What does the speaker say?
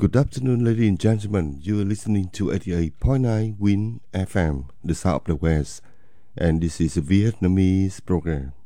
Good afternoon, ladies and gentlemen. You are listening to 88.9 Win FM, the South of the West, and this is a Vietnamese program.